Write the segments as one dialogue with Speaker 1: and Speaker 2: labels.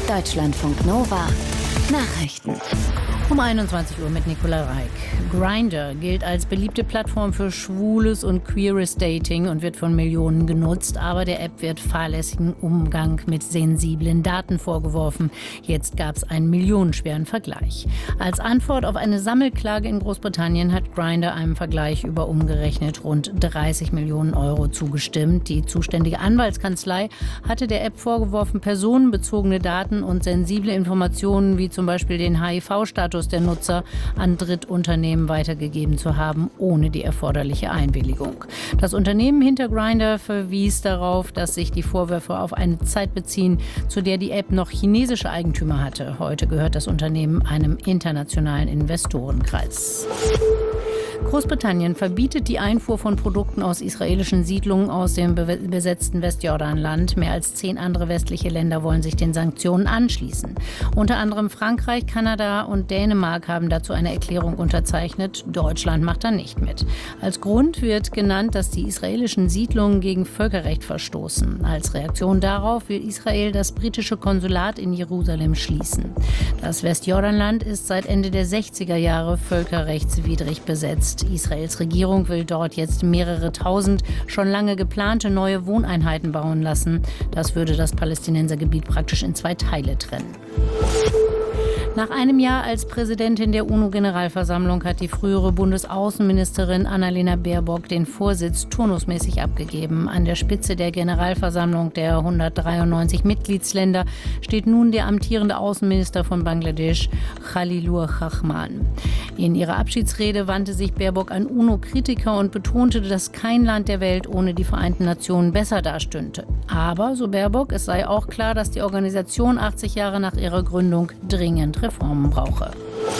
Speaker 1: Deutschlandfunk Nova Nachrichten.
Speaker 2: Um 21 Uhr mit Nicola Reik. Grindr gilt als beliebte Plattform für schwules und queeres Dating und wird von Millionen genutzt. Aber der App wird fahrlässigen Umgang mit sensiblen Daten vorgeworfen. Jetzt gab es einen millionenschweren Vergleich. Als Antwort auf eine Sammelklage in Großbritannien hat Grindr einem Vergleich über umgerechnet rund 30 Millionen Euro zugestimmt. Die zuständige Anwaltskanzlei hatte der App vorgeworfen, personenbezogene Daten und sensible Informationen wie zum Beispiel den HIV-Status der Nutzer an Drittunternehmen weitergegeben zu haben, ohne die erforderliche Einwilligung. Das Unternehmen hinter Grindr verwies darauf, dass sich die Vorwürfe auf eine Zeit beziehen, zu der die App noch chinesische Eigentümer hatte. Heute gehört das Unternehmen einem internationalen Investorenkreis. Großbritannien verbietet die Einfuhr von Produkten aus israelischen Siedlungen aus dem besetzten Westjordanland. Mehr als 10 andere westliche Länder wollen sich den Sanktionen anschließen. Unter anderem Frankreich, Kanada und Dänemark haben dazu eine Erklärung unterzeichnet. Deutschland macht da nicht mit. Als Grund wird genannt, dass die israelischen Siedlungen gegen Völkerrecht verstoßen. Als Reaktion darauf will Israel das britische Konsulat in Jerusalem schließen. Das Westjordanland ist seit Ende der 60er Jahre völkerrechtswidrig besetzt. Israels Regierung will dort jetzt mehrere tausend schon lange geplante neue Wohneinheiten bauen lassen. Das würde das Palästinensergebiet praktisch in 2 Teile trennen. Nach einem Jahr als Präsidentin der UNO-Generalversammlung hat die frühere Bundesaußenministerin Annalena Baerbock den Vorsitz turnusmäßig abgegeben. An der Spitze der Generalversammlung der 193 Mitgliedsländer steht nun der amtierende Außenminister von Bangladesch, Khalilur Rahman. In ihrer Abschiedsrede wandte sich Baerbock an UNO-Kritiker und betonte, dass kein Land der Welt ohne die Vereinten Nationen besser dastünde. Aber, so Baerbock, es sei auch klar, dass die Organisation 80 Jahre nach ihrer Gründung dringend Reformen brauche.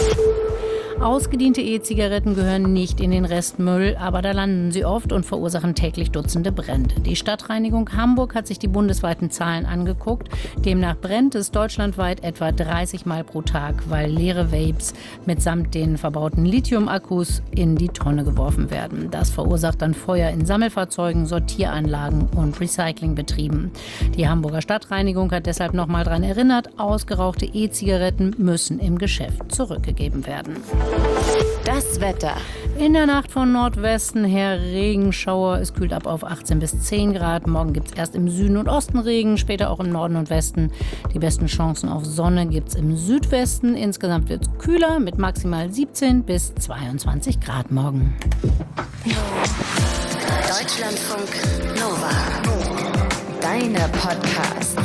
Speaker 2: Ausgediente E-Zigaretten gehören nicht in den Restmüll, aber da landen sie oft und verursachen täglich Dutzende Brände. Die Stadtreinigung Hamburg hat sich die bundesweiten Zahlen angeguckt. Demnach brennt es deutschlandweit etwa 30 Mal pro Tag, weil leere Vapes mitsamt den verbauten Lithium-Akkus in die Tonne geworfen werden. Das verursacht dann Feuer in Sammelfahrzeugen, Sortieranlagen und Recyclingbetrieben. Die Hamburger Stadtreinigung hat deshalb nochmal daran erinnert, ausgerauchte E-Zigaretten müssen im Geschäft zurückgegeben werden.
Speaker 1: Das Wetter.
Speaker 2: In der Nacht von Nordwesten her Regenschauer. Es kühlt ab auf 18 bis 10 Grad. Morgen gibt es erst im Süden und Osten Regen, später auch im Norden und Westen. Die besten Chancen auf Sonne gibt es im Südwesten. Insgesamt wird es kühler mit maximal 17 bis 22 Grad morgen.
Speaker 1: Deutschlandfunk Nova. Deine Podcasts.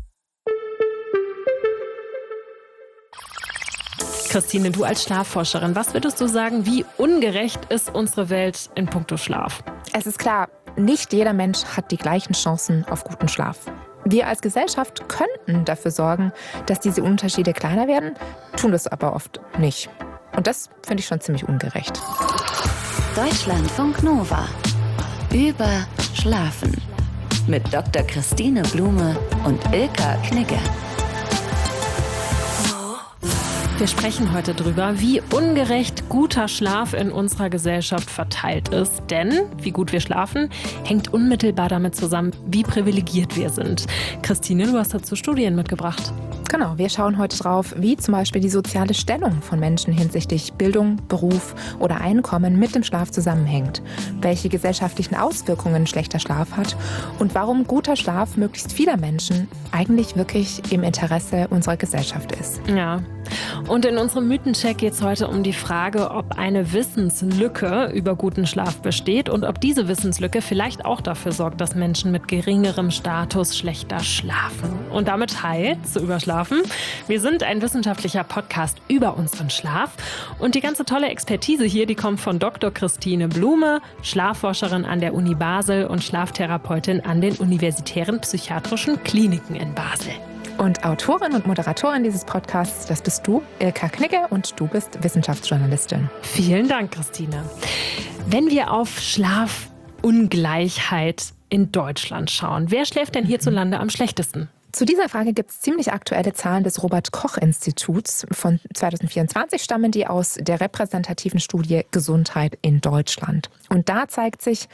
Speaker 3: Christine, du als Schlafforscherin, was würdest du sagen, wie ungerecht ist unsere Welt in puncto Schlaf?
Speaker 4: Es ist klar, nicht jeder Mensch hat die gleichen Chancen auf guten Schlaf. Wir als Gesellschaft könnten dafür sorgen, dass diese Unterschiede kleiner werden, tun das aber oft nicht. Und das finde ich schon ziemlich ungerecht.
Speaker 1: Deutschlandfunk Nova. Über Schlafen. Mit Dr. Christine Blume und Ilka Knigge.
Speaker 3: Wir sprechen heute drüber, wie ungerecht guter Schlaf in unserer Gesellschaft verteilt ist. Denn wie gut wir schlafen, hängt unmittelbar damit zusammen, wie privilegiert wir sind. Christine, du hast dazu Studien mitgebracht.
Speaker 4: Genau, wir schauen heute drauf, wie zum Beispiel die soziale Stellung von Menschen hinsichtlich Bildung, Beruf oder Einkommen mit dem Schlaf zusammenhängt, welche gesellschaftlichen Auswirkungen schlechter Schlaf hat und warum guter Schlaf möglichst vieler Menschen eigentlich wirklich im Interesse unserer Gesellschaft ist.
Speaker 3: Ja. Und in unserem Mythencheck geht es heute um die Frage, ob eineWissenslücke über guten Schlaf besteht und ob diese Wissenslücke vielleicht auch dafür sorgt, dass Menschen mit geringerem Status schlechter schlafen. Und damit hi zu Überschlafen. Wir sind ein wissenschaftlicher Podcast über unseren Schlaf und die ganze tolle Expertise hier, die kommt von Dr. Christine Blume, Schlafforscherin an der Uni Basel und Schlaftherapeutin an den Universitären Psychiatrischen Kliniken in Basel.
Speaker 4: Und Autorin und Moderatorin dieses Podcasts, das bist du, Ilka Knigge, und du bist Wissenschaftsjournalistin.
Speaker 3: Vielen Dank, Christine. Wenn wir auf Schlafungleichheit in Deutschland schauen, wer schläft denn hierzulande am schlechtesten?
Speaker 4: Zu dieser Frage gibt es ziemlich aktuelle Zahlen des Robert-Koch-Instituts. Von 2024 stammen die aus der repräsentativen Studie Gesundheit in Deutschland. Und da zeigt sich,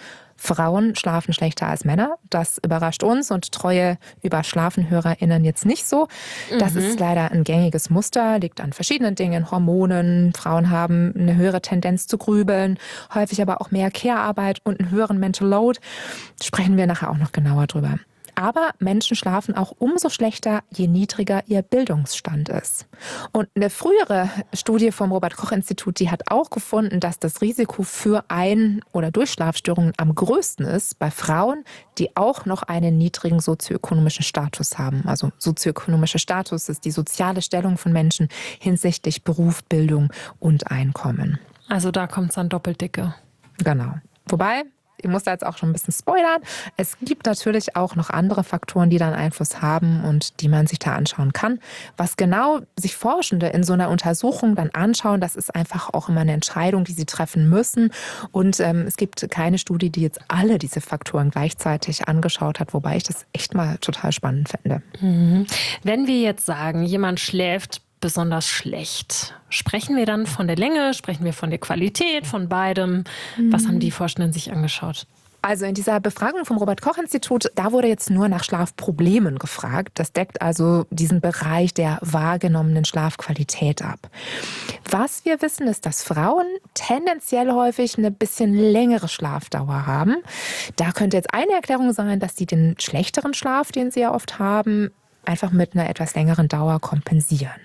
Speaker 4: Frauen schlafen schlechter als Männer. Das überrascht uns und treue ÜberschlafenhörerInnen jetzt nicht so. Das ist leider ein gängiges Muster, liegt an verschiedenen Dingen, Hormonen. Frauen haben eine höhere Tendenz zu grübeln, häufig aber auch mehr Care-Arbeit und einen höheren Mental Load. Sprechen wir nachher auch noch genauer drüber. Aber Menschen schlafen auch umso schlechter, je niedriger ihr Bildungsstand ist. Und eine frühere Studie vom Robert-Koch-Institut, die hat auch gefunden, dass das Risiko für Ein- oder Durchschlafstörungen am größten ist bei Frauen, die auch noch einen niedrigen sozioökonomischen Status haben. Also sozioökonomischer Status ist die soziale Stellung von Menschen hinsichtlich Beruf, Bildung und Einkommen.
Speaker 3: Also da kommt es dann doppelt dicke.
Speaker 4: Genau. Wobei, ich muss da jetzt auch schon ein bisschen spoilern. Es gibt natürlich auch noch andere Faktoren, die dann Einfluss haben und die man sich da anschauen kann. Was genau sich Forschende in so einer Untersuchung dann anschauen, das ist einfach auch immer eine Entscheidung, die sie treffen müssen. Und es gibt keine Studie, die jetzt alle diese Faktoren gleichzeitig angeschaut hat, wobei ich das echt mal total spannend finde.
Speaker 3: Wenn wir jetzt sagen, jemand schläft besonders schlecht, sprechen wir dann von der Länge, sprechen wir von der Qualität, von beidem? Was haben die Forschenden sich angeschaut?
Speaker 4: Also in dieser Befragung vom Robert-Koch-Institut, da wurde jetzt nur nach Schlafproblemen gefragt. Das deckt also diesen Bereich der wahrgenommenen Schlafqualität ab. Was wir wissen, ist, dass Frauen tendenziell häufig eine bisschen längere Schlafdauer haben. Da könnte jetzt eine Erklärung sein, dass sie den schlechteren Schlaf, den sie ja oft haben, einfach mit einer etwas längeren Dauer kompensieren.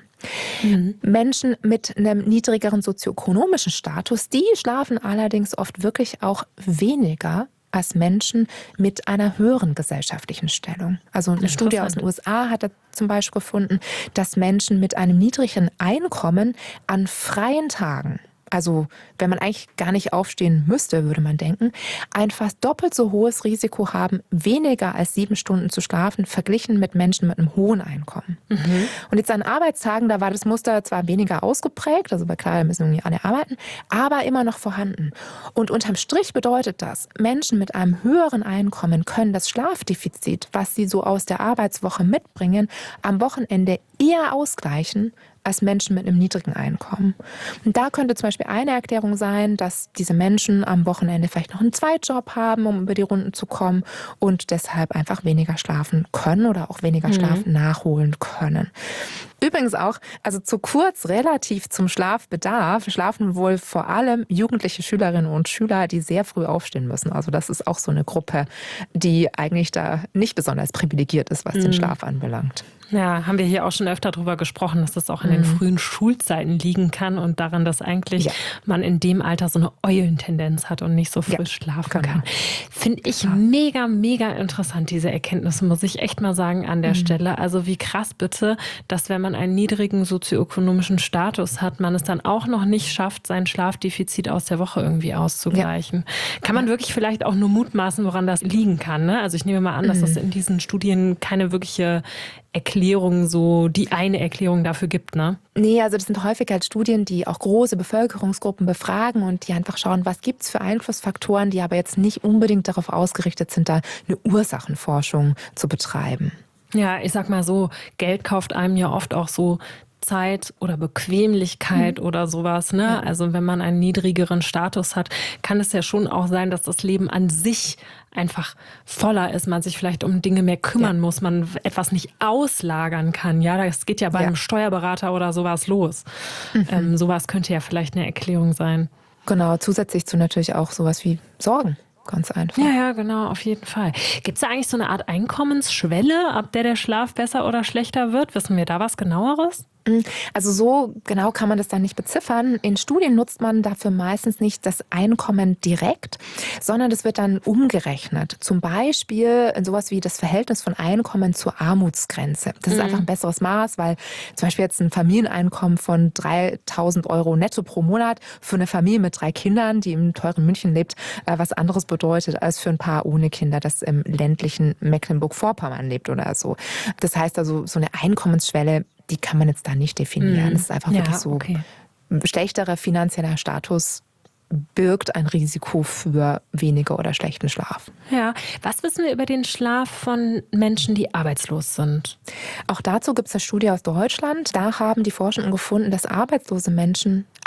Speaker 4: Menschen mit einem niedrigeren sozioökonomischen Status, die schlafen allerdings oft wirklich auch weniger als Menschen mit einer höheren gesellschaftlichen Stellung. Also eine Studie aus den USA hat zum Beispiel gefunden, dass Menschen mit einem niedrigen Einkommen an freien Tagen, also wenn man eigentlich gar nicht aufstehen müsste, würde man denken, ein fast doppelt so hohes Risiko haben, weniger als 7 Stunden zu schlafen, verglichen mit Menschen mit einem hohen Einkommen. Und jetzt an Arbeitstagen, da war das Muster zwar weniger ausgeprägt, also klar, da müssen irgendwie alle arbeiten, aber immer noch vorhanden. Und unterm Strich bedeutet das, Menschen mit einem höheren Einkommen können das Schlafdefizit, was sie so aus der Arbeitswoche mitbringen, am Wochenende eher ausgleichen als Menschen mit einem niedrigen Einkommen. Und da könnte zum Beispiel eine Erklärung sein, dass diese Menschen am Wochenende vielleicht noch einen Zweitjob haben, um über die Runden zu kommen und deshalb einfach weniger schlafen können oder auch weniger Schlaf nachholen können. Übrigens auch, also zu kurz relativ zum Schlafbedarf, schlafen wohl vor allem jugendliche Schülerinnen und Schüler, die sehr früh aufstehen müssen. Also das ist auch so eine Gruppe, die eigentlich da nicht besonders privilegiert ist, was den Schlaf anbelangt.
Speaker 3: Ja, haben wir hier auch schon öfter drüber gesprochen, dass das auch in den frühen Schulzeiten liegen kann und daran, dass eigentlich man in dem Alter so eine Eulentendenz hat und nicht so frisch schlafen kann. Finde ich mega, mega interessant, diese Erkenntnisse, muss ich echt mal sagen an der Stelle. Also wie krass bitte, dass wenn man einen niedrigen sozioökonomischen Status hat, man es dann auch noch nicht schafft, sein Schlafdefizit aus der Woche irgendwie auszugleichen. Kann man wirklich vielleicht auch nur mutmaßen, woran das liegen kann, ne? Also ich nehme mal an, dass es in diesen Studien keine wirkliche Erklärung, so die eine Erklärung dafür gibt, ne?
Speaker 4: Nee, also das sind häufig halt Studien, die auch große Bevölkerungsgruppen befragen und die einfach schauen, was gibt es für Einflussfaktoren, die aber jetzt nicht unbedingt darauf ausgerichtet sind, da eine Ursachenforschung zu betreiben.
Speaker 3: Ja, ich sag mal so, Geld kauft einem ja oft auch so Zeit oder Bequemlichkeit oder sowas, ne? Ja. Also wenn man einen niedrigeren Status hat, kann es ja schon auch sein, dass das Leben an sich einfach voller ist, man sich vielleicht um Dinge mehr kümmern muss, man etwas nicht auslagern kann. Ja, das geht ja bei einem Steuerberater oder sowas los. Sowas könnte ja vielleicht eine Erklärung sein.
Speaker 4: Genau, zusätzlich zu natürlich auch sowas wie Sorgen. Ganz einfach.
Speaker 3: Ja, genau, auf jeden Fall. Gibt es da eigentlich so eine Art Einkommensschwelle, ab der Schlaf besser oder schlechter wird? Wissen wir da was Genaueres?
Speaker 4: Also so genau kann man das dann nicht beziffern. In Studien nutzt man dafür meistens nicht das Einkommen direkt, sondern das wird dann umgerechnet. Zum Beispiel in sowas wie das Verhältnis von Einkommen zur Armutsgrenze. Das ist einfach ein besseres Maß, weil zum Beispiel jetzt ein Familieneinkommen von 3.000 € netto pro Monat für eine Familie mit 3 Kindern, die im teuren München lebt, was anderes bedeutet als für ein Paar ohne Kinder, das im ländlichen Mecklenburg-Vorpommern lebt oder so. Das heißt also, so eine Einkommensschwelle, die kann man jetzt da nicht definieren. Das ist einfach wirklich so. Schlechterer finanzieller Status birgt ein Risiko für weniger oder schlechten Schlaf.
Speaker 3: Ja, was wissen wir über den Schlaf von Menschen, die arbeitslos sind?
Speaker 4: Auch dazu gibt es eine Studie aus Deutschland. Da haben die Forschenden gefunden, dass arbeitslose Menschen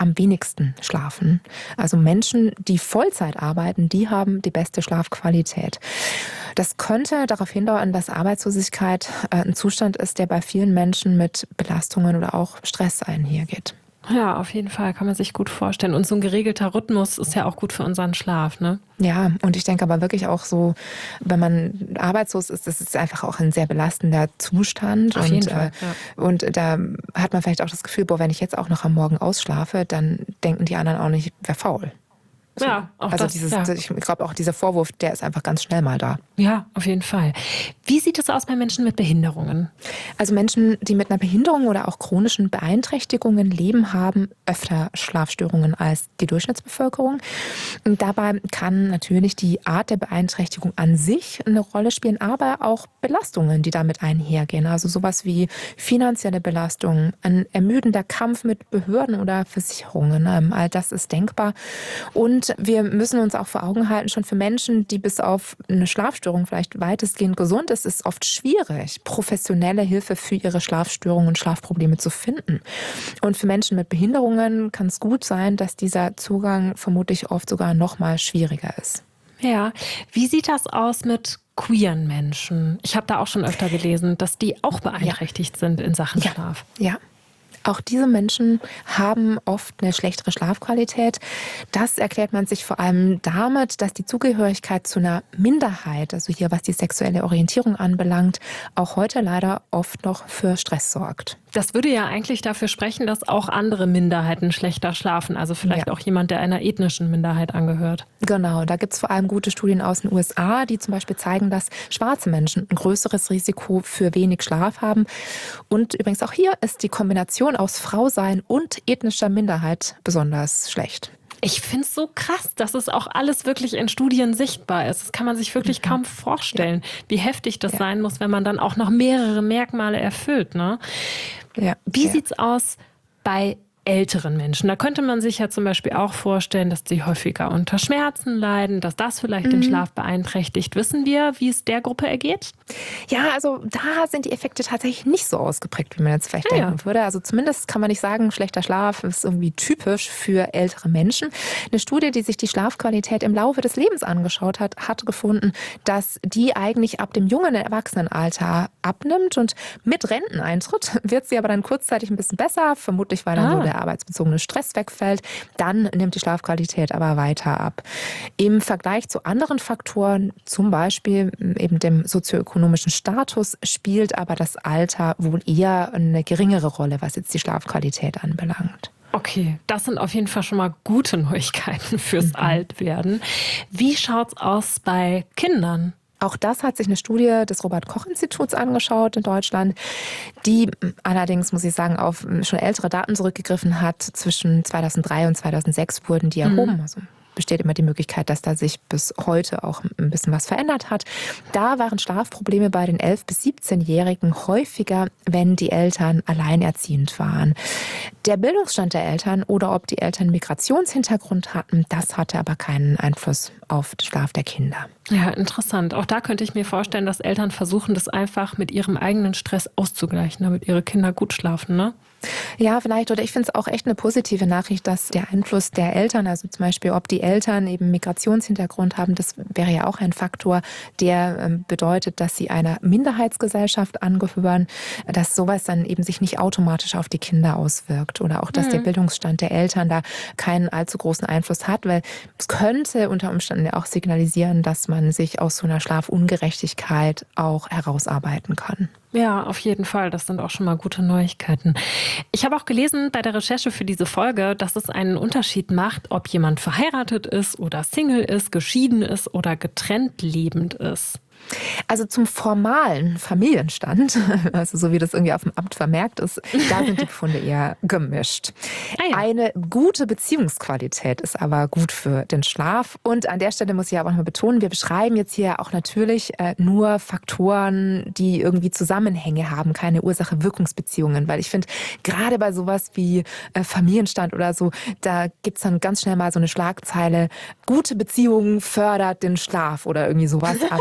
Speaker 4: am wenigsten schlafen. Also Menschen, die Vollzeit arbeiten, die haben die beste Schlafqualität. Das könnte darauf hindeuten, dass Arbeitslosigkeit ein Zustand ist, der bei vielen Menschen mit Belastungen oder auch Stress einhergeht.
Speaker 3: Ja, auf jeden Fall, kann man sich gut vorstellen. Und so ein geregelter Rhythmus ist ja auch gut für unseren Schlaf, ne?
Speaker 4: Ja, und ich denke aber wirklich auch so, wenn man arbeitslos ist, das ist einfach auch ein sehr belastender Zustand.
Speaker 3: Auf jeden Fall, ja.
Speaker 4: Und da hat man vielleicht auch das Gefühl, wenn ich jetzt auch noch am Morgen ausschlafe, dann denken die anderen auch nicht, ich wäre faul. So.
Speaker 3: Ja, auch
Speaker 4: also
Speaker 3: das,
Speaker 4: ich glaube auch dieser Vorwurf, der ist einfach ganz schnell mal da.
Speaker 3: Ja, auf jeden Fall. Wie sieht es aus bei Menschen mit Behinderungen?
Speaker 4: Also Menschen, die mit einer Behinderung oder auch chronischen Beeinträchtigungen leben, haben öfter Schlafstörungen als die Durchschnittsbevölkerung. Und dabei kann natürlich die Art der Beeinträchtigung an sich eine Rolle spielen, aber auch Belastungen, die damit einhergehen. Also sowas wie finanzielle Belastungen, ein ermüdender Kampf mit Behörden oder Versicherungen. All das ist denkbar. Und wir müssen uns auch vor Augen halten, schon für Menschen, die bis auf eine Schlafstörung vielleicht weitestgehend gesund ist, ist oft schwierig, professionelle Hilfe für ihre Schlafstörungen und Schlafprobleme zu finden. Und für Menschen mit Behinderungen kann es gut sein, dass dieser Zugang vermutlich oft sogar noch mal schwieriger ist.
Speaker 3: Ja, wie sieht das aus mit queeren Menschen? Ich habe da auch schon öfter gelesen, dass die auch beeinträchtigt sind in Sachen Schlaf.
Speaker 4: Ja. Auch diese Menschen haben oft eine schlechtere Schlafqualität. Das erklärt man sich vor allem damit, dass die Zugehörigkeit zu einer Minderheit, also hier was die sexuelle Orientierung anbelangt, auch heute leider oft noch für Stress sorgt.
Speaker 3: Das würde ja eigentlich dafür sprechen, dass auch andere Minderheiten schlechter schlafen. Also vielleicht auch jemand, der einer ethnischen Minderheit angehört.
Speaker 4: Genau, da gibt es vor allem gute Studien aus den USA, die zum Beispiel zeigen, dass schwarze Menschen ein größeres Risiko für wenig Schlaf haben. Und übrigens auch hier ist die Kombination aus Frausein und ethnischer Minderheit besonders schlecht.
Speaker 3: Ich finde es so krass, dass es auch alles wirklich in Studien sichtbar ist. Das kann man sich wirklich kaum vorstellen, wie heftig das sein muss, wenn man dann auch noch mehrere Merkmale erfüllt. Ne?
Speaker 4: Ja.
Speaker 3: Wie sieht's aus bei älteren Menschen? Da könnte man sich ja zum Beispiel auch vorstellen, dass die häufiger unter Schmerzen leiden, dass das vielleicht den Schlaf beeinträchtigt. Wissen wir, wie es der Gruppe ergeht?
Speaker 4: Ja, also da sind die Effekte tatsächlich nicht so ausgeprägt, wie man jetzt vielleicht denken würde. Also zumindest kann man nicht sagen, schlechter Schlaf ist irgendwie typisch für ältere Menschen. Eine Studie, die sich die Schlafqualität im Laufe des Lebens angeschaut hat, hat gefunden, dass die eigentlich ab dem jungen Erwachsenenalter abnimmt und mit Renteneintritt wird sie aber dann kurzzeitig ein bisschen besser, vermutlich weil dann nur der arbeitsbezogene Stress wegfällt. Dann nimmt die Schlafqualität aber weiter ab. Im Vergleich zu anderen Faktoren, zum Beispiel eben dem sozioökonomischen Status, spielt aber das Alter wohl eher eine geringere Rolle, was jetzt die Schlafqualität anbelangt.
Speaker 3: Okay, das sind auf jeden Fall schon mal gute Neuigkeiten fürs Altwerden. Wie schaut's aus bei Kindern?
Speaker 4: Auch das hat sich eine Studie des Robert-Koch-Instituts angeschaut in Deutschland, die allerdings, muss ich sagen, auf schon ältere Daten zurückgegriffen hat. Zwischen 2003 und 2006 wurden die erhoben. Also besteht immer die Möglichkeit, dass da sich bis heute auch ein bisschen was verändert hat. Da waren Schlafprobleme bei den 11- bis 17-Jährigen häufiger, wenn die Eltern alleinerziehend waren. Der Bildungsstand der Eltern oder ob die Eltern Migrationshintergrund hatten, das hatte aber keinen Einfluss auf den Schlaf der Kinder.
Speaker 3: Ja, interessant. Auch da könnte ich mir vorstellen, dass Eltern versuchen, das einfach mit ihrem eigenen Stress auszugleichen, damit ihre Kinder gut schlafen, ne?
Speaker 4: Ja, vielleicht. Oder ich finde es auch echt eine positive Nachricht, dass der Einfluss der Eltern, also zum Beispiel, ob die Eltern eben Migrationshintergrund haben, das wäre ja auch ein Faktor, der bedeutet, dass sie einer Minderheitsgesellschaft angehören, dass sowas dann eben sich nicht automatisch auf die Kinder auswirkt. Oder auch, dass der Bildungsstand der Eltern da keinen allzu großen Einfluss hat, weil es könnte unter Umständen ja auch signalisieren, dass man sich aus so einer Schlafungerechtigkeit auch herausarbeiten kann.
Speaker 3: Ja, auf jeden Fall. Das sind auch schon mal gute Neuigkeiten. Ich habe auch gelesen bei der Recherche für diese Folge, dass es einen Unterschied macht, ob jemand verheiratet ist oder Single ist, geschieden ist oder getrennt lebend ist.
Speaker 4: Also zum formalen Familienstand, also so wie das irgendwie auf dem Amt vermerkt ist, da sind die Befunde eher gemischt. Eine gute Beziehungsqualität ist aber gut für den Schlaf. Und an der Stelle muss ich aber noch mal betonen, wir beschreiben jetzt hier auch natürlich nur Faktoren, die irgendwie Zusammenhänge haben, keine Ursache-Wirkungsbeziehungen. Weil ich finde, gerade bei sowas wie Familienstand oder so, da gibt's dann ganz schnell mal so eine Schlagzeile, gute Beziehung fördert den Schlaf oder irgendwie sowas. Aber diese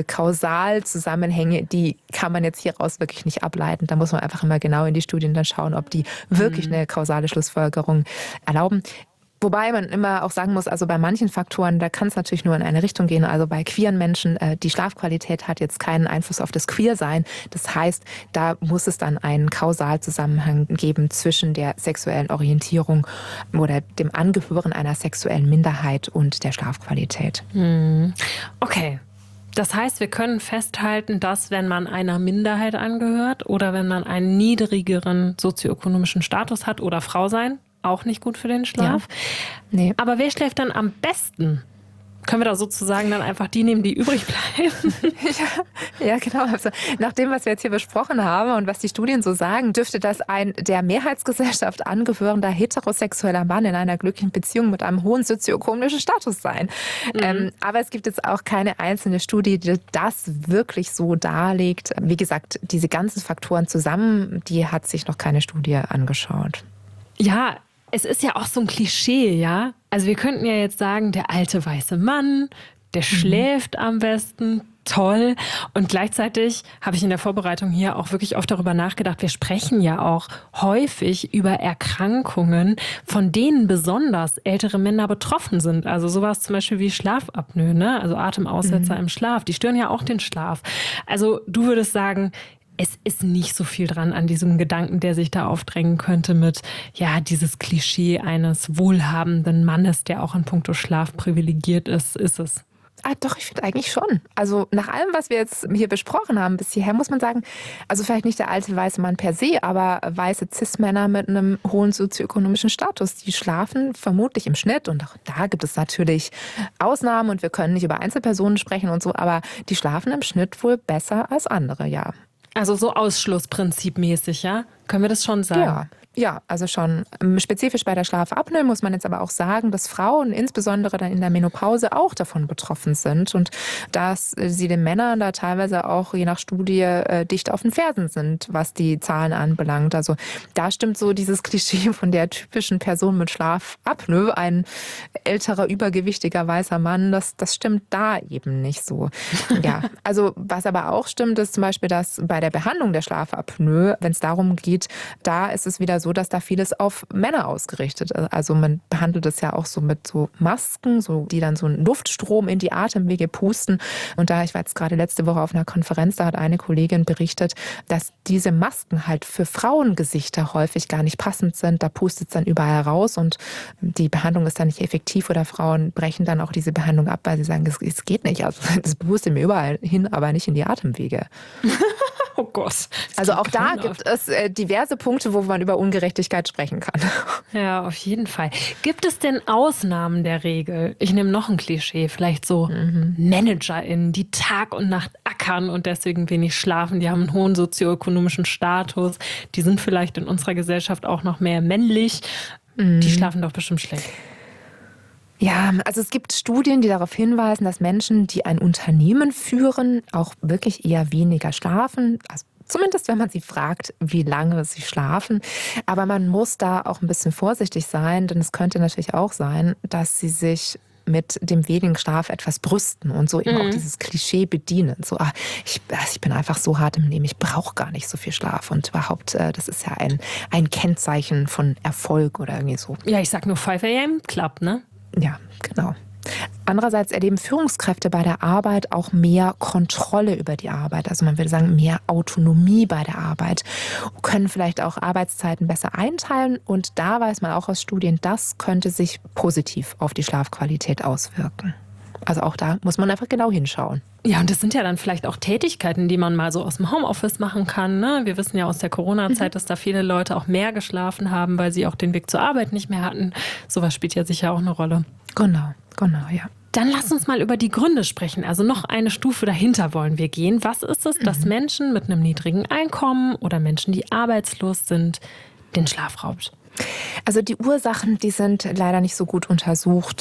Speaker 4: Kausalzusammenhänge, die kann man jetzt hieraus wirklich nicht ableiten. Da muss man einfach immer genau in die Studien dann schauen, ob die wirklich eine kausale Schlussfolgerung erlauben. Wobei man immer auch sagen muss, also bei manchen Faktoren, da kann es natürlich nur in eine Richtung gehen. Also bei queeren Menschen, die Schlafqualität hat jetzt keinen Einfluss auf das Queersein. Das heißt, da muss es dann einen Kausalzusammenhang geben zwischen der sexuellen Orientierung oder dem Angehören einer sexuellen Minderheit und der Schlafqualität.
Speaker 3: Okay. Das heißt, wir können festhalten, dass wenn man einer Minderheit angehört oder wenn man einen niedrigeren sozioökonomischen Status hat oder Frau sein, auch nicht gut für den Schlaf.
Speaker 4: Ja. Nee.
Speaker 3: Aber wer schläft dann am besten? Können wir da sozusagen dann einfach die nehmen, die übrig bleiben?
Speaker 4: Ja, genau. Also nach dem, was wir jetzt hier besprochen haben und was die Studien so sagen, dürfte das ein der Mehrheitsgesellschaft angehörender heterosexueller Mann in einer glücklichen Beziehung mit einem hohen sozioökonomischen Status sein. Aber es gibt jetzt auch keine einzelne Studie, die das wirklich so darlegt. Wie gesagt, diese ganzen Faktoren zusammen, die hat sich noch keine Studie angeschaut.
Speaker 3: Ja, es ist ja auch so ein Klischee, ja? Also wir könnten ja jetzt sagen, der alte weiße Mann, der schläft am besten, toll. Und gleichzeitig habe ich in der Vorbereitung hier auch wirklich oft darüber nachgedacht, wir sprechen ja auch häufig über Erkrankungen, von denen besonders ältere Männer betroffen sind. Also sowas zum Beispiel wie Schlafapnoe, ne? Also Atemaussetzer im Schlaf, die stören ja auch den Schlaf. Also du würdest sagen, es ist nicht so viel dran an diesem Gedanken, der sich da aufdrängen könnte mit, ja, dieses Klischee eines wohlhabenden Mannes, der auch in puncto Schlaf privilegiert ist es.
Speaker 4: Doch, ich finde eigentlich schon. Also nach allem, was wir jetzt hier besprochen haben bis hierher, muss man sagen, also vielleicht nicht der alte weiße Mann per se, aber weiße Cis-Männer mit einem hohen sozioökonomischen Status, die schlafen vermutlich im Schnitt, und auch da gibt es natürlich Ausnahmen und wir können nicht über Einzelpersonen sprechen und so, aber die schlafen im Schnitt wohl besser als andere, ja.
Speaker 3: Also so Ausschlussprinzipmäßig, ja? Können wir das schon sagen?
Speaker 4: Ja, also schon. Spezifisch bei der Schlafapnoe muss man jetzt aber auch sagen, dass Frauen insbesondere dann in der Menopause auch davon betroffen sind und dass sie den Männern da teilweise auch je nach Studie dicht auf den Fersen sind, was die Zahlen anbelangt. Also da stimmt so dieses Klischee von der typischen Person mit Schlafapnoe, ein älterer, übergewichtiger weißer Mann, das stimmt da eben nicht so. Ja, also was aber auch stimmt, ist zum Beispiel, dass bei der Behandlung der Schlafapnoe, wenn es darum geht, da ist es wieder so, dass da vieles auf Männer ausgerichtet ist. Also man behandelt es ja auch so mit so Masken, so, die dann so einen Luftstrom in die Atemwege pusten. Und ich war jetzt gerade letzte Woche auf einer Konferenz, da hat eine Kollegin berichtet, dass diese Masken halt für Frauengesichter häufig gar nicht passend sind. Da pustet es dann überall raus und die Behandlung ist dann nicht effektiv oder Frauen brechen dann auch diese Behandlung ab, weil sie sagen, es geht nicht. Also das pustet mir überall hin, aber nicht in die Atemwege.
Speaker 3: Oh Gott.
Speaker 4: Also auch da gibt es diverse Punkte, wo man über Ungerechtigkeit sprechen kann.
Speaker 3: Ja, auf jeden Fall. Gibt es denn Ausnahmen der Regel? Ich nehme noch ein Klischee, vielleicht so ManagerInnen, die Tag und Nacht ackern und deswegen wenig schlafen. Die haben einen hohen sozioökonomischen Status. Die sind vielleicht in unserer Gesellschaft auch noch mehr männlich. Die schlafen doch bestimmt schlecht.
Speaker 4: Ja, also es gibt Studien, die darauf hinweisen, dass Menschen, die ein Unternehmen führen, auch wirklich eher weniger schlafen. Also zumindest, wenn man sie fragt, wie lange sie schlafen. Aber man muss da auch ein bisschen vorsichtig sein, denn es könnte natürlich auch sein, dass sie sich mit dem wenigen Schlaf etwas brüsten und so eben auch dieses Klischee bedienen. So, ich bin einfach so hart im Leben, ich brauche gar nicht so viel Schlaf. Und überhaupt, das ist ja ein Kennzeichen von Erfolg oder irgendwie so.
Speaker 3: Ja, ich sag nur 5 a.m. Club, ne?
Speaker 4: Ja, genau. Andererseits erleben Führungskräfte bei der Arbeit auch mehr Kontrolle über die Arbeit. Also man würde sagen, mehr Autonomie bei der Arbeit, können vielleicht auch Arbeitszeiten besser einteilen. Und da weiß man auch aus Studien, das könnte sich positiv auf die Schlafqualität auswirken. Also auch da muss man einfach genau hinschauen.
Speaker 3: Ja, und das sind ja dann vielleicht auch Tätigkeiten, die man mal so aus dem Homeoffice machen kann, ne? Wir wissen ja aus der Corona-Zeit, dass da viele Leute auch mehr geschlafen haben, weil sie auch den Weg zur Arbeit nicht mehr hatten. Sowas spielt ja sicher auch eine Rolle.
Speaker 4: Genau, ja.
Speaker 3: Dann lass uns mal über die Gründe sprechen. Also noch eine Stufe dahinter wollen wir gehen. Was ist es, dass Menschen mit einem niedrigen Einkommen oder Menschen, die arbeitslos sind, den Schlaf raubt?
Speaker 4: Also die Ursachen, die sind leider nicht so gut untersucht.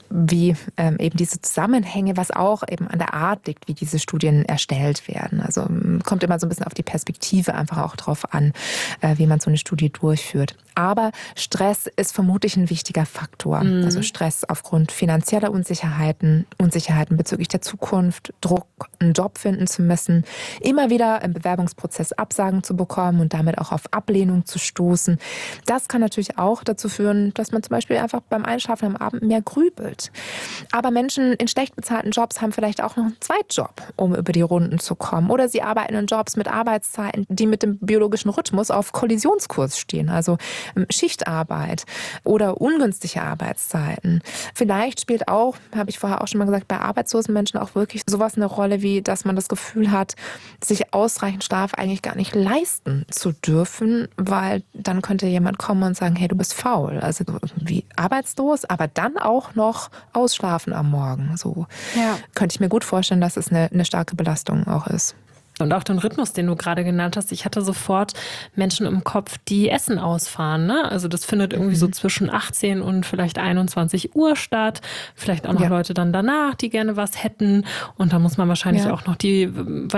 Speaker 4: wie eben diese Zusammenhänge, was auch eben an der Art liegt, wie diese Studien erstellt werden. Also kommt immer so ein bisschen auf die Perspektive einfach auch drauf an, wie man so eine Studie durchführt. Aber Stress ist vermutlich ein wichtiger Faktor. Also Stress aufgrund finanzieller Unsicherheiten bezüglich der Zukunft, Druck, einen Job finden zu müssen, immer wieder im Bewerbungsprozess Absagen zu bekommen und damit auch auf Ablehnung zu stoßen. Das kann natürlich auch dazu führen, dass man zum Beispiel einfach beim Einschlafen am Abend mehr grübelt. Aber Menschen in schlecht bezahlten Jobs haben vielleicht auch noch einen Zweitjob, um über die Runden zu kommen. Oder sie arbeiten in Jobs mit Arbeitszeiten, die mit dem biologischen Rhythmus auf Kollisionskurs stehen. Also Schichtarbeit oder ungünstige Arbeitszeiten. Vielleicht spielt auch, habe ich vorher auch schon mal gesagt, bei arbeitslosen Menschen auch wirklich sowas eine Rolle, wie dass man das Gefühl hat, sich ausreichend Schlaf eigentlich gar nicht leisten zu dürfen, weil dann könnte jemand kommen und sagen, hey, du bist faul. Also irgendwie arbeitslos, aber dann auch noch ausschlafen am Morgen. So könnte ich mir gut vorstellen, dass es eine starke Belastung auch ist.
Speaker 3: Und auch den Rhythmus, den du gerade genannt hast. Ich hatte sofort Menschen im Kopf, die Essen ausfahren. Ne? Also das findet irgendwie so zwischen 18 und vielleicht 21 Uhr statt. Vielleicht auch noch Leute dann danach, die gerne was hätten. Und da muss man wahrscheinlich auch noch die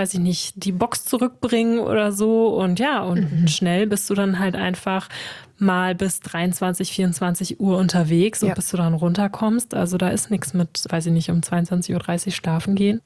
Speaker 3: Box zurückbringen oder so. Und schnell bist du dann halt einfach mal bis 23, 24 Uhr unterwegs und bis du dann runterkommst. Also da ist nichts mit, um 22.30 Uhr schlafen gehen.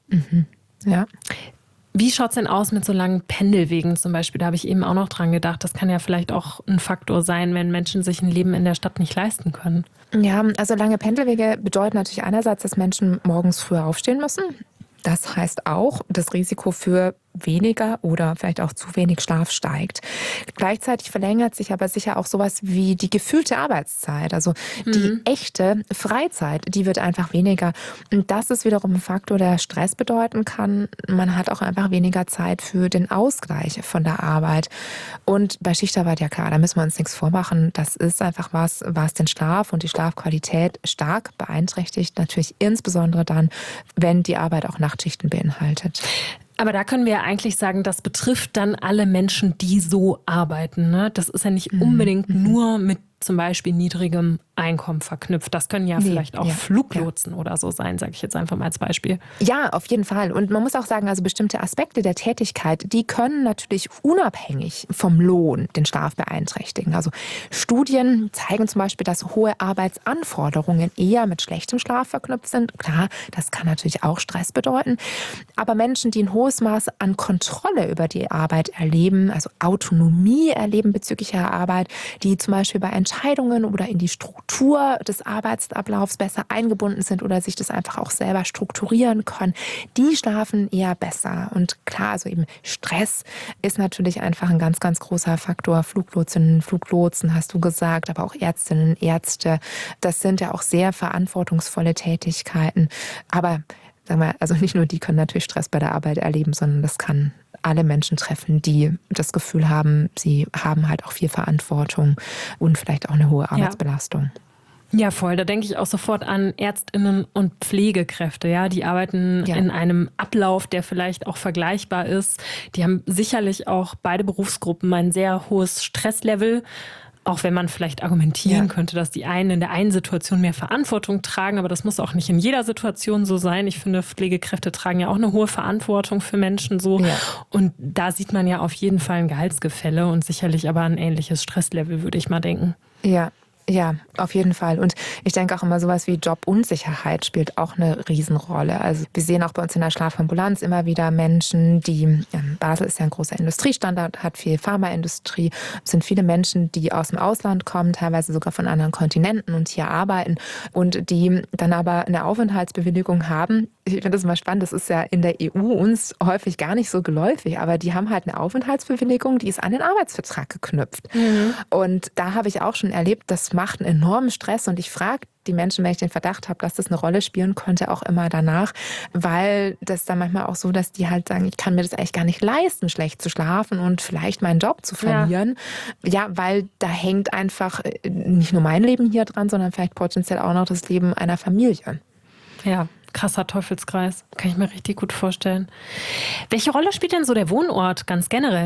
Speaker 4: Ja.
Speaker 3: Wie schaut es denn aus mit so langen Pendelwegen zum Beispiel? Da habe ich eben auch noch dran gedacht. Das kann ja vielleicht auch ein Faktor sein, wenn Menschen sich ein Leben in der Stadt nicht leisten können.
Speaker 4: Ja, also lange Pendelwege bedeuten natürlich einerseits, dass Menschen morgens früher aufstehen müssen. Das heißt auch, das Risiko für weniger oder vielleicht auch zu wenig Schlaf steigt. Gleichzeitig verlängert sich aber sicher auch sowas wie die gefühlte Arbeitszeit. Also die echte Freizeit, die wird einfach weniger. Und das ist wiederum ein Faktor, der Stress bedeuten kann. Man hat auch einfach weniger Zeit für den Ausgleich von der Arbeit. Und bei Schichtarbeit, ja klar, da müssen wir uns nichts vormachen. Das ist einfach was den Schlaf und die Schlafqualität stark beeinträchtigt. Natürlich insbesondere dann, wenn die Arbeit auch Nachtschichten beinhaltet.
Speaker 3: Aber da können wir ja eigentlich sagen, das betrifft dann alle Menschen, die so arbeiten. Ne? Das ist ja nicht unbedingt nur mit zum Beispiel niedrigem Einkommen verknüpft. Das können ja vielleicht auch Fluglotsen oder so sein, sage ich jetzt einfach mal als Beispiel.
Speaker 4: Ja, auf jeden Fall. Und man muss auch sagen, also bestimmte Aspekte der Tätigkeit, die können natürlich unabhängig vom Lohn den Schlaf beeinträchtigen. Also Studien zeigen zum Beispiel, dass hohe Arbeitsanforderungen eher mit schlechtem Schlaf verknüpft sind. Klar, das kann natürlich auch Stress bedeuten. Aber Menschen, die ein hohes Maß an Kontrolle über die Arbeit erleben, also Autonomie erleben bezüglich ihrer Arbeit, die zum Beispiel bei Entscheidungen oder in die Struktur des Arbeitsablaufs besser eingebunden sind oder sich das einfach auch selber strukturieren können, die schlafen eher besser. Und klar, also eben Stress ist natürlich einfach ein ganz, ganz großer Faktor. Fluglotsinnen, Fluglotsen, hast du gesagt, aber auch Ärztinnen, Ärzte. Das sind ja auch sehr verantwortungsvolle Tätigkeiten. Aber sagen wir, also nicht nur die können natürlich Stress bei der Arbeit erleben, sondern das kann alle Menschen treffen, die das Gefühl haben, sie haben halt auch viel Verantwortung und vielleicht auch eine hohe Arbeitsbelastung.
Speaker 3: Ja, voll. Da denke ich auch sofort an ÄrztInnen und Pflegekräfte. Ja, die arbeiten in einem Ablauf, der vielleicht auch vergleichbar ist. Die haben sicherlich auch beide Berufsgruppen ein sehr hohes Stresslevel. Auch wenn man vielleicht argumentieren könnte, dass die einen in der einen Situation mehr Verantwortung tragen, aber das muss auch nicht in jeder Situation so sein. Ich finde, Pflegekräfte tragen ja auch eine hohe Verantwortung für Menschen so. Ja. Und da sieht man ja auf jeden Fall ein Gehaltsgefälle und sicherlich aber ein ähnliches Stresslevel, würde ich mal denken.
Speaker 4: Ja, auf jeden Fall. Und ich denke auch immer, sowas wie Jobunsicherheit spielt auch eine Riesenrolle. Also wir sehen auch bei uns in der Schlafambulanz immer wieder Menschen, die, Basel ist ja ein großer Industriestandort, hat viel Pharmaindustrie, es sind viele Menschen, die aus dem Ausland kommen, teilweise sogar von anderen Kontinenten und hier arbeiten und die dann aber eine Aufenthaltsbewilligung haben. Ich finde das immer spannend, das ist ja in der EU uns häufig gar nicht so geläufig, aber die haben halt eine Aufenthaltsbewilligung, die ist an den Arbeitsvertrag geknüpft. Und da habe ich auch schon erlebt, das macht einen enormen Stress und ich frage die Menschen, wenn ich den Verdacht habe, dass das eine Rolle spielen könnte, auch immer danach, weil das dann manchmal auch so, dass die halt sagen, ich kann mir das eigentlich gar nicht leisten, schlecht zu schlafen und vielleicht meinen Job zu verlieren. Ja, weil da hängt einfach nicht nur mein Leben hier dran, sondern vielleicht potenziell auch noch das Leben einer Familie.
Speaker 3: Ja. Krasser Teufelskreis. Kann ich mir richtig gut vorstellen. Welche Rolle spielt denn so der Wohnort ganz generell?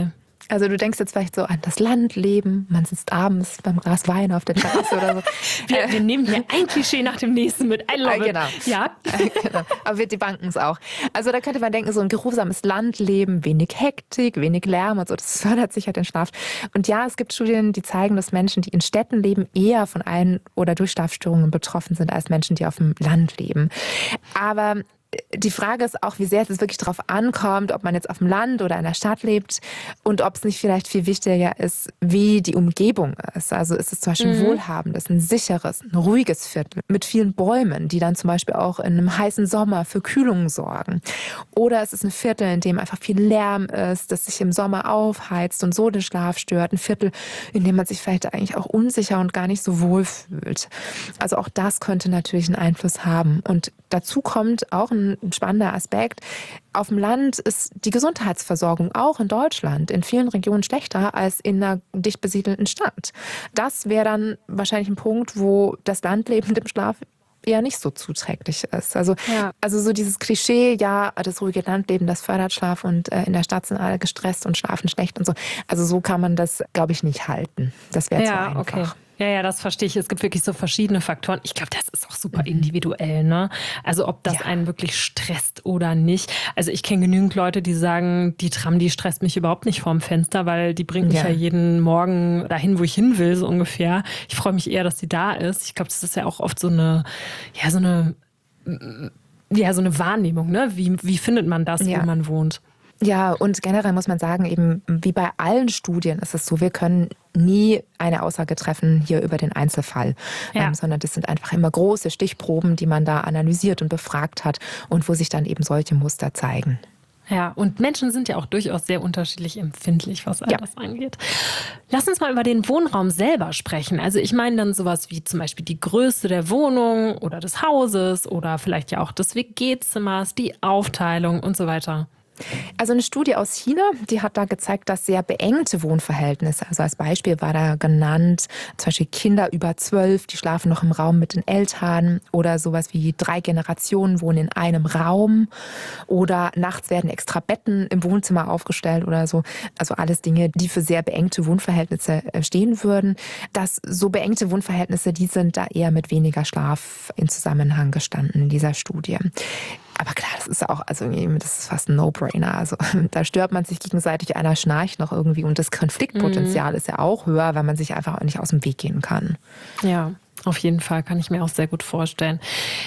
Speaker 4: Also du denkst jetzt vielleicht so an das Landleben, man sitzt abends beim Glas Wein auf der Terrasse oder so.
Speaker 3: Wir nehmen hier ein Klischee nach dem nächsten mit. I love it.
Speaker 4: Genau.
Speaker 3: Ja.
Speaker 4: Genau. Aber wir debunken es auch. Also da könnte man denken, so ein geruhsames Landleben, wenig Hektik, wenig Lärm und so, das fördert sicher den Schlaf. Und ja, es gibt Studien, die zeigen, dass Menschen, die in Städten leben, eher von Ein- oder durch Schlafstörungen betroffen sind als Menschen, die auf dem Land leben. Aber die Frage ist auch, wie sehr es wirklich darauf ankommt, ob man jetzt auf dem Land oder in der Stadt lebt und ob es nicht vielleicht viel wichtiger ist, wie die Umgebung ist. Also ist es zum Beispiel ein wohlhabendes, ein sicheres, ein ruhiges Viertel mit vielen Bäumen, die dann zum Beispiel auch in einem heißen Sommer für Kühlung sorgen. Oder es ist ein Viertel, in dem einfach viel Lärm ist, das sich im Sommer aufheizt und so den Schlaf stört. Ein Viertel, in dem man sich vielleicht eigentlich auch unsicher und gar nicht so wohl fühlt. Also auch das könnte natürlich einen Einfluss haben. Und dazu kommt auch ein spannender Aspekt. Auf dem Land ist die Gesundheitsversorgung auch in Deutschland in vielen Regionen schlechter als in einer dicht besiedelten Stadt. Das wäre dann wahrscheinlich ein Punkt, wo das Landleben dem Schlaf eher nicht so zuträglich ist. Also so dieses Klischee, ja, das ruhige Landleben, das fördert Schlaf und in der Stadt sind alle gestresst und schlafen schlecht und so. Also so kann man das, glaube ich, nicht halten. Das wäre zu einfach.
Speaker 3: Okay. Ja, das verstehe ich. Es gibt wirklich so verschiedene Faktoren. Ich glaube, das ist auch super individuell, ne? Also ob das einen wirklich stresst oder nicht. Also ich kenne genügend Leute, die sagen, die Tram, die stresst mich überhaupt nicht vorm Fenster, weil die bringt mich ja jeden Morgen dahin, wo ich hin will, so ungefähr. Ich freue mich eher, dass die da ist. Ich glaube, das ist ja auch oft so eine Wahrnehmung, ne? Wie findet man das, wo man wohnt?
Speaker 4: Ja, und generell muss man sagen, eben wie bei allen Studien ist es so, wir können nie eine Aussage treffen hier über den Einzelfall, sondern das sind einfach immer große Stichproben, die man da analysiert und befragt hat und wo sich dann eben solche Muster zeigen.
Speaker 3: Ja, und Menschen sind ja auch durchaus sehr unterschiedlich empfindlich, was all das angeht. Lass uns mal über den Wohnraum selber sprechen. Also ich meine dann sowas wie zum Beispiel die Größe der Wohnung oder des Hauses oder vielleicht ja auch des WG-Zimmers, die Aufteilung und so weiter.
Speaker 4: Also eine Studie aus China, die hat da gezeigt, dass sehr beengte Wohnverhältnisse, also als Beispiel war da genannt, zum Beispiel Kinder über 12, die schlafen noch im Raum mit den Eltern oder sowas wie 3 Generationen wohnen in einem Raum oder nachts werden extra Betten im Wohnzimmer aufgestellt oder so. Also alles Dinge, die für sehr beengte Wohnverhältnisse stehen würden. Dass so beengte Wohnverhältnisse, die sind da eher mit weniger Schlaf in Zusammenhang gestanden in dieser Studie. Aber klar, das ist auch, also das ist fast ein No-Brainer. Also da stört man sich gegenseitig, einer schnarcht noch irgendwie und das Konfliktpotenzial ist ja auch höher, weil man sich einfach nicht aus dem Weg gehen kann.
Speaker 3: Ja, auf jeden Fall, kann ich mir auch sehr gut vorstellen.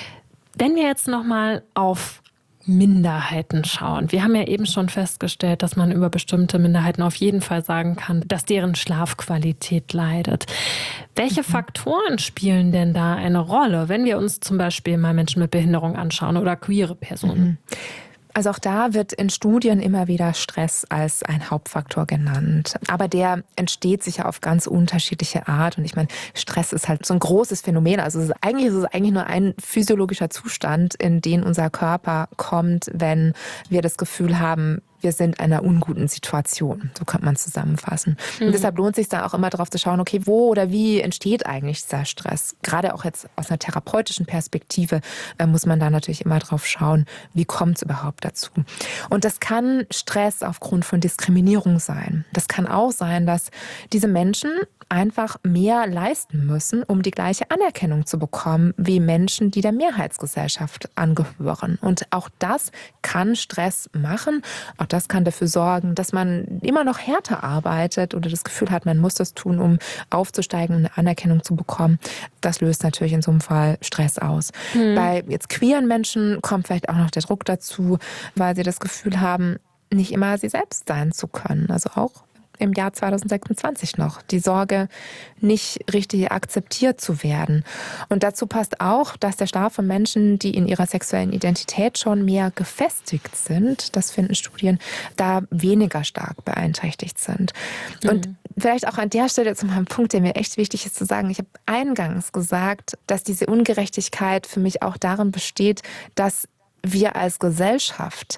Speaker 3: Wenn wir jetzt nochmal auf Minderheiten schauen. Wir haben ja eben schon festgestellt, dass man über bestimmte Minderheiten auf jeden Fall sagen kann, dass deren Schlafqualität leidet. Welche Faktoren spielen denn da eine Rolle, wenn wir uns zum Beispiel mal Menschen mit Behinderung anschauen oder queere Personen?
Speaker 4: Also auch da wird in Studien immer wieder Stress als ein Hauptfaktor genannt. Aber der entsteht sicher auf ganz unterschiedliche Art. Und ich meine, Stress ist halt so ein großes Phänomen. Also es ist eigentlich nur ein physiologischer Zustand, in den unser Körper kommt, wenn wir das Gefühl haben, wir sind in einer unguten Situation. So könnte man es zusammenfassen. Und deshalb lohnt es sich dann auch immer darauf zu schauen, okay, wo oder wie entsteht eigentlich dieser Stress? Gerade auch jetzt aus einer therapeutischen Perspektive muss man da natürlich immer drauf schauen, wie kommt es überhaupt dazu? Und das kann Stress aufgrund von Diskriminierung sein. Das kann auch sein, dass diese Menschen einfach mehr leisten müssen, um die gleiche Anerkennung zu bekommen wie Menschen, die der Mehrheitsgesellschaft angehören. Und auch das kann Stress machen. Auch das kann dafür sorgen, dass man immer noch härter arbeitet oder das Gefühl hat, man muss das tun, um aufzusteigen und eine Anerkennung zu bekommen. Das löst natürlich in so einem Fall Stress aus. Bei jetzt queeren Menschen kommt vielleicht auch noch der Druck dazu, weil sie das Gefühl haben, nicht immer sie selbst sein zu können. Also auch im Jahr 2026 noch. Die Sorge, nicht richtig akzeptiert zu werden. Und dazu passt auch, dass der Schlaf von Menschen, die in ihrer sexuellen Identität schon mehr gefestigt sind, das finden Studien, da weniger stark beeinträchtigt sind. Und vielleicht auch an der Stelle zu meinem Punkt, der mir echt wichtig ist zu sagen, ich habe eingangs gesagt, dass diese Ungerechtigkeit für mich auch darin besteht, dass wir als Gesellschaft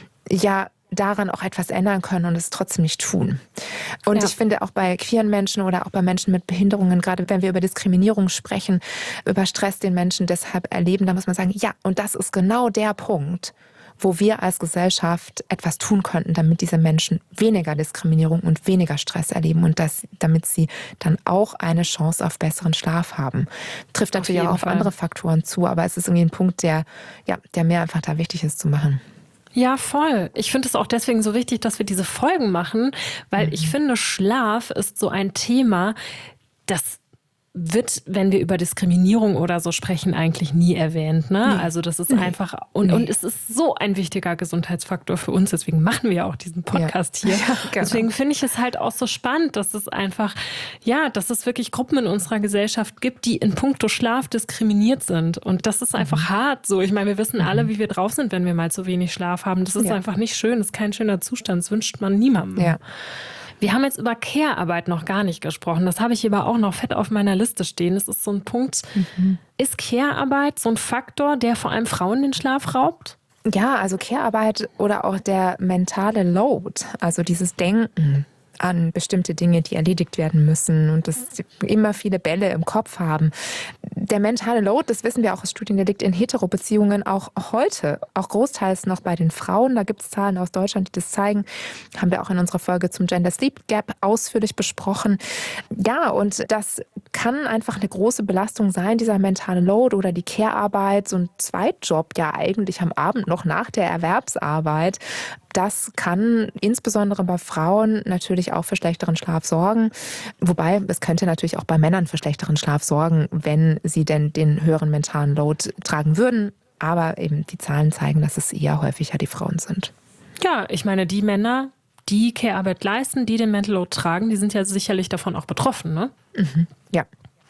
Speaker 4: daran auch etwas ändern können und es trotzdem nicht tun. Und ich finde auch bei queeren Menschen oder auch bei Menschen mit Behinderungen, gerade wenn wir über Diskriminierung sprechen, über Stress, den Menschen deshalb erleben, da muss man sagen, ja, und das ist genau der Punkt, wo wir als Gesellschaft etwas tun könnten, damit diese Menschen weniger Diskriminierung und weniger Stress erleben und damit sie dann auch eine Chance auf besseren Schlaf haben. Trifft natürlich auch auf andere Faktoren zu, aber es ist irgendwie ein Punkt, der mir einfach da wichtig ist zu machen.
Speaker 3: Ja, voll. Ich finde es auch deswegen so wichtig, dass wir diese Folgen machen, weil ich finde, Schlaf ist so ein Thema, das wird, wenn wir über Diskriminierung oder so sprechen, eigentlich nie erwähnt. Ne? Nee. Also das ist einfach, und es ist so ein wichtiger Gesundheitsfaktor für uns, deswegen machen wir auch diesen Podcast hier. Ja, genau. Deswegen finde ich es halt auch so spannend, dass es einfach, dass es wirklich Gruppen in unserer Gesellschaft gibt, die in puncto Schlaf diskriminiert sind. Und das ist einfach hart so. Ich meine, wir wissen alle, wie wir drauf sind, wenn wir mal zu wenig Schlaf haben. Das ist einfach nicht schön, das ist kein schöner Zustand, das wünscht man niemandem. Ja. Wir haben jetzt über Care-Arbeit noch gar nicht gesprochen. Das habe ich aber auch noch fett auf meiner Liste stehen. Das ist so ein Punkt. Ist Care-Arbeit so ein Faktor, der vor allem Frauen den Schlaf raubt?
Speaker 4: Ja, also Care-Arbeit oder auch der mentale Load, also dieses Denken an bestimmte Dinge, die erledigt werden müssen und das immer viele Bälle im Kopf haben. Der mentale Load, das wissen wir auch aus Studien, der liegt in Hetero-Beziehungen auch heute, auch großteils noch bei den Frauen. Da gibt es Zahlen aus Deutschland, die das zeigen. Haben wir auch in unserer Folge zum Gender Sleep Gap ausführlich besprochen. Ja, und das kann einfach eine große Belastung sein, dieser mentale Load oder die Care-Arbeit, so ein Zweitjob ja eigentlich am Abend noch nach der Erwerbsarbeit. Das kann insbesondere bei Frauen natürlich auch für schlechteren Schlaf sorgen. Wobei, es könnte natürlich auch bei Männern für schlechteren Schlaf sorgen, wenn sie denn den höheren mentalen Load tragen würden. Aber eben die Zahlen zeigen, dass es eher häufiger die Frauen sind.
Speaker 3: Ja, ich meine, die Männer, die Care-Arbeit leisten, die den Mental Load tragen, die sind ja sicherlich davon auch betroffen, ne?
Speaker 4: Ja.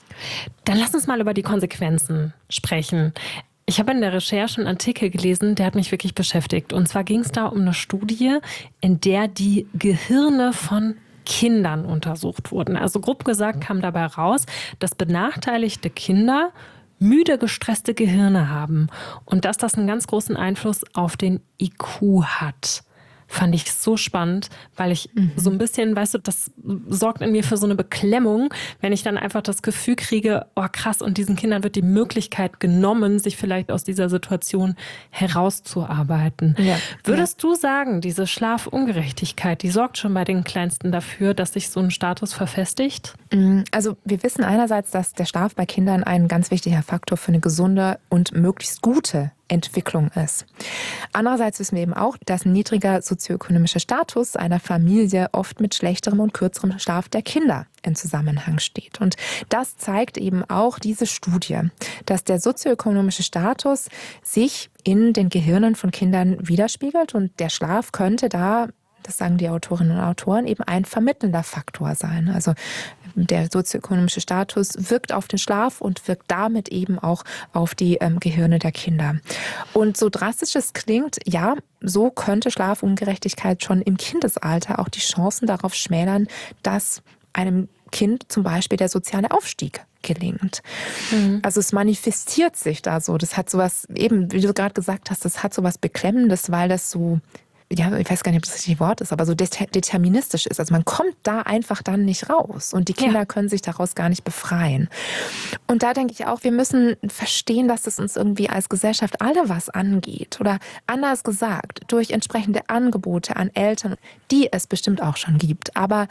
Speaker 3: Dann lass uns mal über die Konsequenzen sprechen. Ich habe in der Recherche einen Artikel gelesen, der hat mich wirklich beschäftigt. Und zwar ging es da um eine Studie, in der die Gehirne von Kindern untersucht wurden. Also grob gesagt kam dabei raus, dass benachteiligte Kinder müde, gestresste Gehirne haben und dass das einen ganz großen Einfluss auf den IQ hat. Fand ich so spannend, weil ich so ein bisschen, weißt du, das sorgt in mir für so eine Beklemmung, wenn ich dann einfach das Gefühl kriege, oh krass, und diesen Kindern wird die Möglichkeit genommen, sich vielleicht aus dieser Situation herauszuarbeiten. Ja. Würdest du sagen, diese Schlafungerechtigkeit, die sorgt schon bei den Kleinsten dafür, dass sich so ein Status verfestigt?
Speaker 4: Also wir wissen einerseits, dass der Schlaf bei Kindern ein ganz wichtiger Faktor für eine gesunde und möglichst gute Entwicklung ist. Andererseits wissen wir eben auch, dass ein niedriger sozioökonomischer Status einer Familie oft mit schlechterem und kürzerem Schlaf der Kinder in Zusammenhang steht. Und das zeigt eben auch diese Studie, dass der sozioökonomische Status sich in den Gehirnen von Kindern widerspiegelt und der Schlaf könnte da, das sagen die Autorinnen und Autoren, eben ein vermittelnder Faktor sein. Also der sozioökonomische Status wirkt auf den Schlaf und wirkt damit eben auch auf die Gehirne der Kinder. Und so drastisch es klingt, ja, so könnte Schlafungerechtigkeit schon im Kindesalter auch die Chancen darauf schmälern, dass einem Kind zum Beispiel der soziale Aufstieg gelingt. Also es manifestiert sich da so. Das hat sowas, eben wie du gerade gesagt hast, das hat sowas Beklemmendes, weil das so, ja, ich weiß gar nicht, ob das das richtige Wort ist, aber so deterministisch ist. Also man kommt da einfach dann nicht raus und die Kinder können sich daraus gar nicht befreien. Und da denke ich auch, wir müssen verstehen, dass es uns irgendwie als Gesellschaft alle was angeht. Oder anders gesagt, durch entsprechende Angebote an Eltern, die es bestimmt auch schon gibt. Aber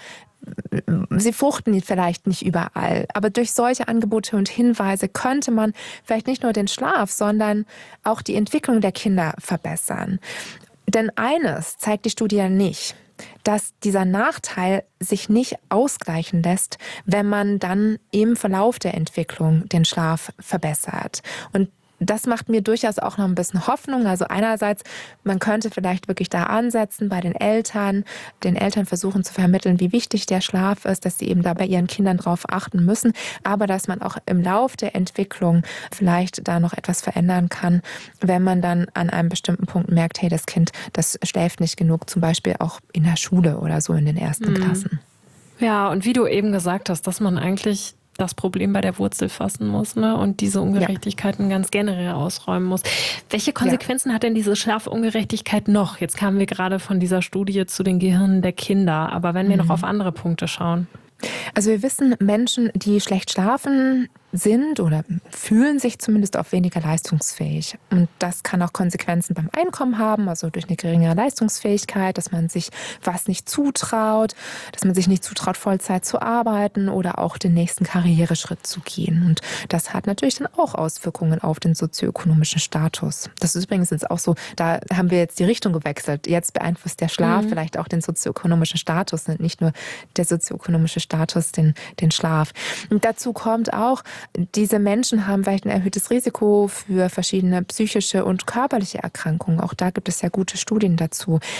Speaker 4: sie fruchten vielleicht nicht überall. Aber durch solche Angebote und Hinweise könnte man vielleicht nicht nur den Schlaf, sondern auch die Entwicklung der Kinder verbessern. Denn eines zeigt die Studie ja nicht, dass dieser Nachteil sich nicht ausgleichen lässt, wenn man dann im Verlauf der Entwicklung den Schlaf verbessert. Und das macht mir durchaus auch noch ein bisschen Hoffnung. Also einerseits, man könnte vielleicht wirklich da ansetzen bei den Eltern versuchen zu vermitteln, wie wichtig der Schlaf ist, dass sie eben da bei ihren Kindern drauf achten müssen, aber dass man auch im Lauf der Entwicklung vielleicht da noch etwas verändern kann, wenn man dann an einem bestimmten Punkt merkt, hey, das Kind, das schläft nicht genug, zum Beispiel auch in der Schule oder so in den ersten Klassen.
Speaker 3: Ja, und wie du eben gesagt hast, dass man eigentlich das Problem bei der Wurzel fassen muss, ne? Und diese Ungerechtigkeiten ganz generell ausräumen muss. Welche Konsequenzen hat denn diese Schlafungerechtigkeit noch? Jetzt kamen wir gerade von dieser Studie zu den Gehirnen der Kinder, aber wenn wir noch auf andere Punkte schauen.
Speaker 4: Also wir wissen, Menschen, die schlecht schlafen, sind oder fühlen sich zumindest auch weniger leistungsfähig. Und das kann auch Konsequenzen beim Einkommen haben, also durch eine geringere Leistungsfähigkeit, dass man sich was nicht zutraut, dass man sich nicht zutraut, Vollzeit zu arbeiten oder auch den nächsten Karriereschritt zu gehen. Und das hat natürlich dann auch Auswirkungen auf den sozioökonomischen Status. Das ist übrigens jetzt auch so, da haben wir jetzt die Richtung gewechselt. Jetzt beeinflusst der Schlaf vielleicht auch den sozioökonomischen Status und nicht nur der sozioökonomische Status den Schlaf. Und dazu kommt auch, diese Menschen haben vielleicht ein erhöhtes Risiko für verschiedene psychische und körperliche Erkrankungen. Auch da gibt es ja gute Studien dazu.